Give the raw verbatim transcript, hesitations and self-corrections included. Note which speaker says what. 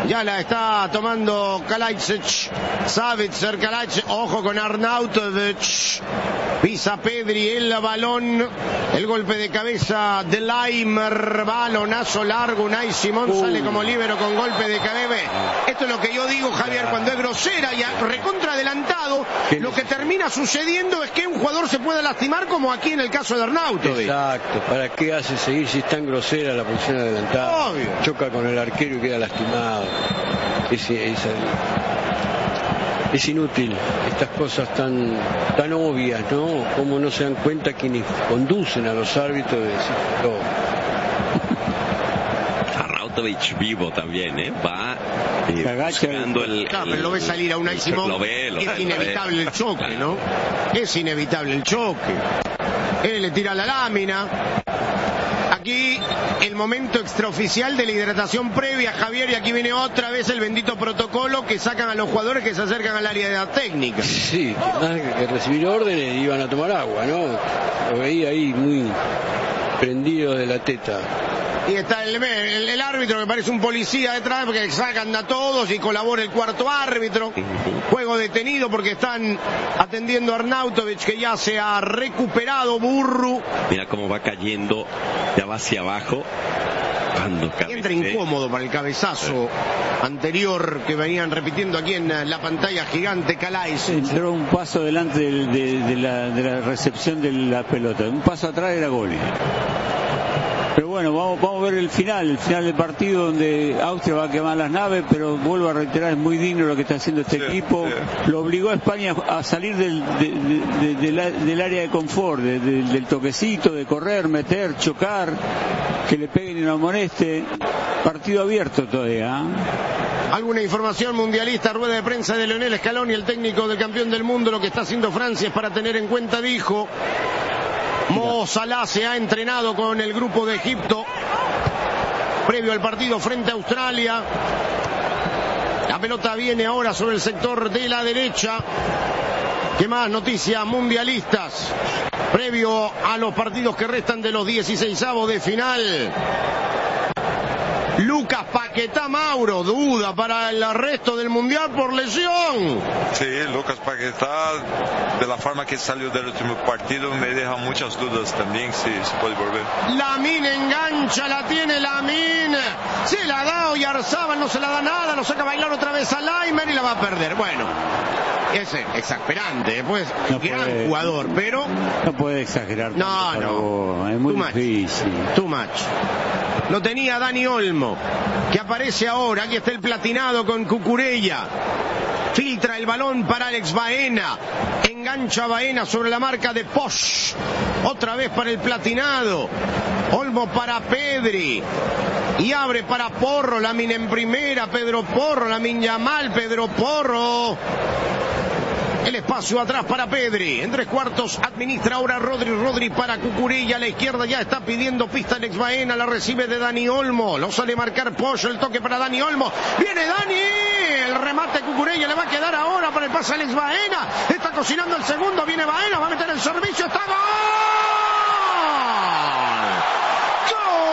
Speaker 1: Ya la está tomando Kalajdzic. Savitzer, Kalajdzic. Ojo con Arnautovic. Pisa Pedri el balón. El golpe de cabeza de Laimer. Balonazo largo. Unai Simón uh. sale como líbero con golpe de cabeza. Esto es lo que yo digo, Javier, cuando es grosera y recontra adelantado, lo que termina sucediendo es que un jugador se puede lastimar, como aquí en el caso de Arnautovic.
Speaker 2: Exacto. ¿Para qué hace seguir si es tan grosera la posición adelantada?
Speaker 1: Obvio.
Speaker 2: Choca con el arquero y queda lastimado. Es, es, es inútil estas cosas tan tan obvias, ¿no? Como no se dan cuenta quienes conducen a los árbitros de decir todo.
Speaker 3: Arnautovic vivo también, ¿eh? Va eh, buscando el,
Speaker 1: claro,
Speaker 3: el...
Speaker 1: pero lo ve salir a Unai Simón.
Speaker 3: Lo ve, lo
Speaker 1: es
Speaker 3: ve,
Speaker 1: inevitable
Speaker 3: lo ve.
Speaker 1: el choque, ¿no? Es inevitable el choque. Él le tira la lámina. Aquí el momento extraoficial de la hidratación previa, Javier, y aquí viene otra vez el bendito protocolo que sacan a los jugadores que se acercan al área de la técnica.
Speaker 2: Sí, más que recibir órdenes iban a tomar agua, ¿no? Lo veía ahí muy prendido de la teta.
Speaker 1: Y está el, el, el árbitro que parece un policía detrás porque sacan a todos y colabora el cuarto árbitro. Juego detenido porque están atendiendo a Arnautovic, que ya se ha recuperado. Burru.
Speaker 3: Mira cómo va cayendo, ya va hacia abajo. Cuando
Speaker 1: entra incómodo para el cabezazo sí. anterior que venían repitiendo aquí en la pantalla gigante. Kalajdzic
Speaker 4: entró un paso delante de, de, de, la, de la recepción de la pelota, un paso atrás era gol. Pero bueno, vamos, vamos a ver el final, el final del partido, donde Austria va a quemar las naves, pero vuelvo a reiterar, es muy digno lo que está haciendo este sí, equipo. Sí. Lo obligó a España a salir del, de, de, de, de la, del área de confort, de, de, del toquecito, de correr, meter, chocar, que le peguen y no amoneste. Partido abierto todavía, ¿eh?
Speaker 1: Alguna información mundialista, rueda de prensa de Lionel Scaloni, el técnico del campeón del mundo. Lo que está haciendo Francia es para tener en cuenta, dijo. Mo Salah se ha entrenado con el grupo de Egipto previo al partido frente a Australia. La pelota viene ahora sobre el sector de la derecha. ¿Qué más noticias mundialistas previo a los partidos que restan de los dieciseisavos de final? Lucas Paquetá, Mauro, duda para el resto del mundial por lesión.
Speaker 5: Sí, Lucas Paquetá, de la forma que salió del último partido, me deja muchas dudas también si se puede volver.
Speaker 1: Lamin engancha, la tiene Lamin, se la da Oyarzabal, no se la da nada, lo saca a bailar otra vez a Laimer y la va a perder. Bueno, es exasperante, pues,
Speaker 4: no
Speaker 1: gran
Speaker 4: puede,
Speaker 1: jugador, pero...
Speaker 4: No puede exagerar.
Speaker 1: No, no,
Speaker 4: es muy
Speaker 1: too
Speaker 4: difícil.
Speaker 1: Much. Too much. Lo tenía Dani Olmo, que aparece ahora. Aquí está el platinado con Cucurella. Filtra el balón para Alex Baena. Engancha Baena sobre la marca de Posch. Otra vez para el platinado. Olmo para Pedri. Y abre para Porro. Lamin en primera. Pedro Porro. Lamin Yamal. Pedro Porro. El espacio atrás para Pedri. En tres cuartos administra ahora Rodri. Rodri para Cucurella. A la izquierda ya está pidiendo pista Alex Baena. La recibe de Dani Olmo. Lo sale marcar Pollo. El toque para Dani Olmo. Viene Dani. El remate Cucurella. Le va a quedar ahora para el pase Alex Baena. Está cocinando el segundo. Viene Baena. Va a meter el servicio. ¡Está gol!